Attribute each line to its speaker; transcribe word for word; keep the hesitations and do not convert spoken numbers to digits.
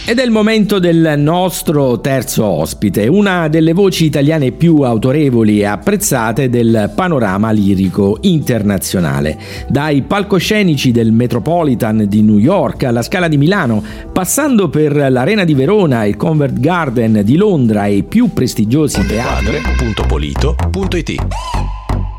Speaker 1: Ed è il momento del nostro terzo ospite, una delle voci italiane più autorevoli e apprezzate del panorama lirico internazionale. Dai palcoscenici del Metropolitan di New York alla Scala di Milano, passando per l'Arena di Verona, il Covent Garden di Londra e i più prestigiosi teatri.
Speaker 2: punto polito punto it